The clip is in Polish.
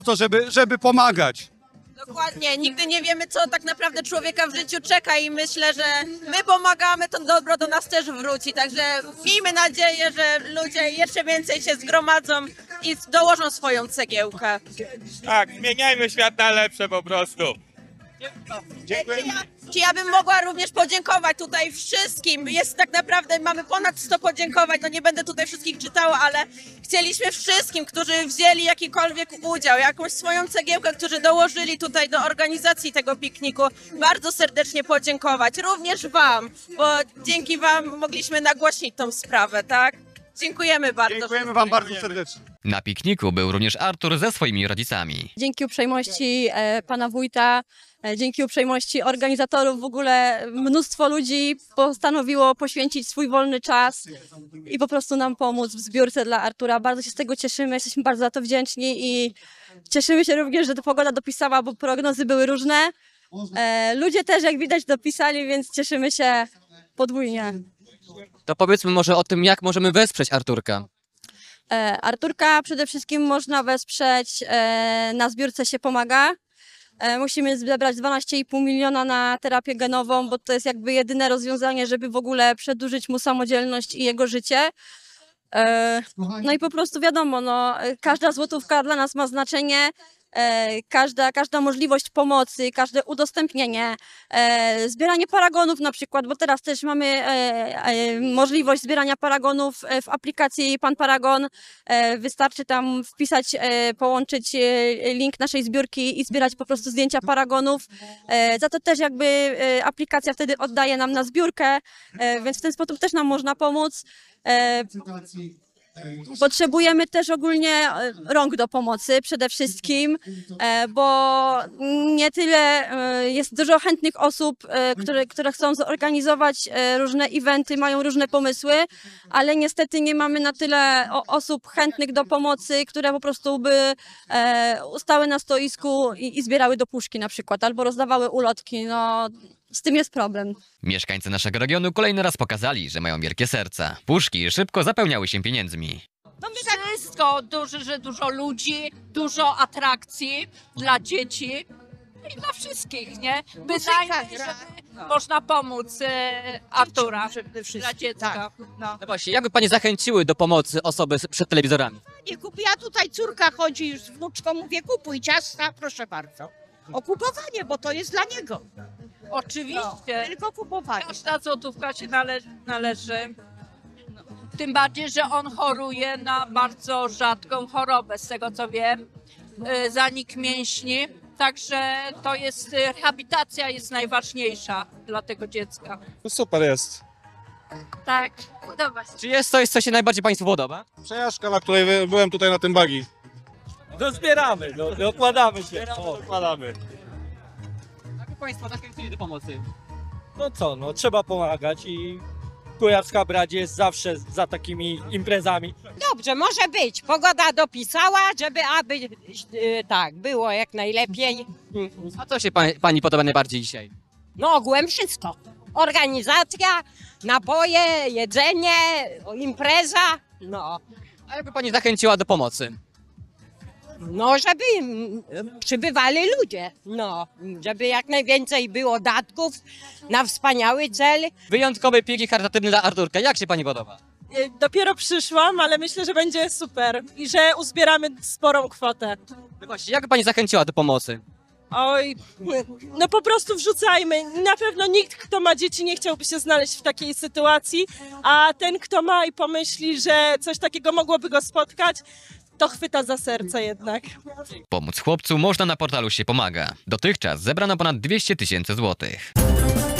to, żeby pomagać. Dokładnie, nigdy nie wiemy, co tak naprawdę człowieka w życiu czeka i myślę, że my pomagamy, to dobro do nas też wróci, także miejmy nadzieję, że ludzie jeszcze więcej się zgromadzą i dołożą swoją cegiełkę. Tak, zmieniajmy świat na lepsze po prostu. Czy ja bym mogła również podziękować tutaj wszystkim, jest tak naprawdę, mamy ponad 100 podziękowań, no nie będę tutaj wszystkich czytała, ale chcieliśmy wszystkim, którzy wzięli jakikolwiek udział, jakąś swoją cegiełkę, którzy dołożyli tutaj do organizacji tego pikniku, bardzo serdecznie podziękować, również wam, bo dzięki wam mogliśmy nagłośnić tą sprawę, tak? Dziękujemy bardzo. Dziękujemy wam bardzo serdecznie. Na pikniku był również Artur ze swoimi rodzicami. Dzięki uprzejmości pana wójta, dzięki uprzejmości organizatorów w ogóle mnóstwo ludzi postanowiło poświęcić swój wolny czas i po prostu nam pomóc w zbiórce dla Artura. Bardzo się z tego cieszymy, jesteśmy bardzo za to wdzięczni i cieszymy się również, że ta pogoda dopisała, bo prognozy były różne. Ludzie też, jak widać, dopisali, więc cieszymy się podwójnie. To powiedzmy może o tym, jak możemy wesprzeć Arturka. Arturka przede wszystkim można wesprzeć na zbiórce się pomaga. Musimy zebrać 12,5 miliona na terapię genową, bo to jest jakby jedyne rozwiązanie, żeby w ogóle przedłużyć mu samodzielność i jego życie. No i po prostu wiadomo, no, każda złotówka dla nas ma znaczenie. Każda możliwość pomocy, każde udostępnienie, zbieranie paragonów na przykład, bo teraz też mamy możliwość zbierania paragonów w aplikacji Pan Paragon. Wystarczy tam wpisać, połączyć link naszej zbiórki i zbierać po prostu zdjęcia paragonów. Za to też jakby aplikacja wtedy oddaje nam na zbiórkę, więc w ten sposób też nam można pomóc. Potrzebujemy też ogólnie rąk do pomocy przede wszystkim, bo nie tyle jest dużo chętnych osób, które chcą zorganizować różne eventy, mają różne pomysły, ale niestety nie mamy na tyle osób chętnych do pomocy, które po prostu by ustały na stoisku i zbierały do puszki na przykład, albo rozdawały ulotki. No, z tym jest problem. Mieszkańcy naszego regionu kolejny raz pokazali, że mają wielkie serca. Puszki szybko zapełniały się pieniędzmi. No wszystko, dużo ludzi, dużo atrakcji dla dzieci i dla wszystkich, nie? Bynajmniej, żeby można pomóc Artura dla dziecka. No właśnie, jakby Pani zachęciły do pomocy osoby przed telewizorami? Nie kupi, a tutaj córka chodzi już z wnuczką, mówię kupuj ciasta, proszę bardzo. O kupowanie, bo to jest dla niego. Oczywiście, Tylko kupowanie. każda złotówka się należy. Tym bardziej, że on choruje na bardzo rzadką chorobę, z tego co wiem, zanik mięśni. Także to jest, rehabilitacja jest najważniejsza dla tego dziecka. No super jest. Tak, podoba się. Czy jest coś, co się najbardziej Państwu podoba? Przejażdżka, na której byłem tutaj na tym buggy. No zbieramy, dokładamy się. Dokładamy. Jak Państwo zachęcili do pomocy? No co, no trzeba pomagać i Kujawska Brać jest zawsze za takimi imprezami. Dobrze, może być. Pogoda dopisała, żeby tak, było jak najlepiej. A co się Pani podoba najbardziej dzisiaj? No ogółem wszystko. Organizacja, napoje, jedzenie, impreza. No, A jakby Pani zachęciła do pomocy? no żeby przybywali ludzie. No, żeby jak najwięcej było datków na wspaniały cel. Wyjątkowy piknik charytatywny dla Arturka. Jak się Pani podoba? Dopiero przyszłam, ale myślę, że będzie super i że uzbieramy sporą kwotę. No właśnie, jakby Pani zachęciła do pomocy? Oj, no po prostu wrzucajmy. Na pewno nikt, kto ma dzieci, nie chciałby się znaleźć w takiej sytuacji, a ten, kto ma i pomyśli, że coś takiego mogłoby go spotkać, to chwyta za serce jednak. Pomóc chłopcu można na portalu Się Pomaga. Dotychczas zebrano ponad 200 000 złotych.